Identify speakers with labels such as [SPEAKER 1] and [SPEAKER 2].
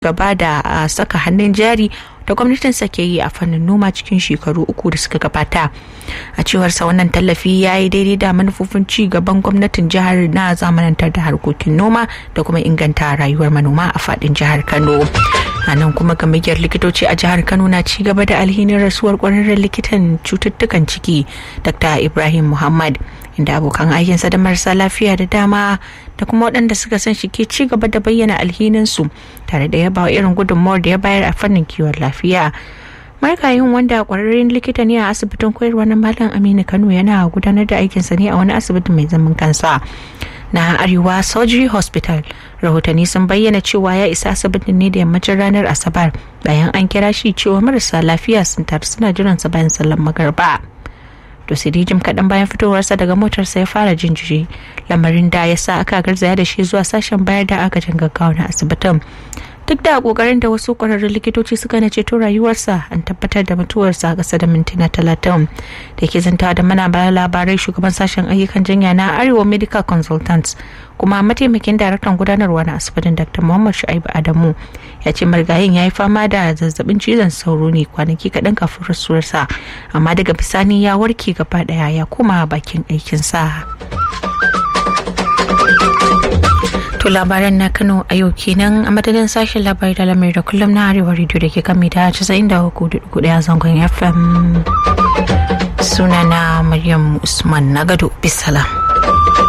[SPEAKER 1] gaba da saka hannun jari da gwamnatin sa ke yi a fannin noma cikin shekaru 3 da suka gabata. A cewar sa wannan tallafi ya yi daidai da manufofin ci gaban gwamnatin jihar na zamanantar da harkokin noma da kuma inganta rayuwar manoma a fadin jihar Kano. A nan kuma gamayyar likitoci a jihar Kano na ci gaba da alhinin rasuwar kwararren likitan cututtukan ciki Dr. Ibrahim Muhammad, inda abokan aikinsa da marasa lafiya da dama da kuma waɗanda suka san shi ke ci gaba da bayyana alhininsu tare da yabawa irin gudunmawar da ya bayar a fannin kiwon lafiya. Markayin wanda kwararren likita ne a asibitin koyarwa na Malam Aminu Kano yana gudanar da aikinsa ne a wani asibiti mai zaman kansa na Arewa Surgery Hospital. Rahotanni sun bayyana cewa ya isa asibitin ne da yammacin ranar Asabar bayan an kira shi cewa marasa lafiya sun taru suna jiransa bayan sallar magariba. To sai dai jim kaɗan bayan fitowarsa daga motarsa ya fara jin jiri, lamarin da ya sa aka garzaya da shi zuwa sashen bayar da agajin gaggawa na asibitin. Duk da kokarin da wasu kwararrun likitoci suka na ceto rayuwarsa, an tabbatar da mutuwarsa a ƙasa da mintuna 30. Da ke zantawa da manema labarai, shugaban sashen ayyukan jinya na Arewa Medical Consultants kuma mataimakin daraktan gudanarwa na asibitin Dr. Muhammad Shu'aibu Adamu ya ce marigayin ya yi fama da zazzabin cizon sauro ne kwanaki kaɗan kafin rasuwarsa, amma daga bisani ya warke gaba ɗaya ya koma bakin aikinsa. To labaran na Kano a yau kenan, a madadin sashen labarai da lamari da kullum na Arewa Radio da ke kan mita 93.1 zangon FM. Sunana Maryam Usman Nagado. Bisalam.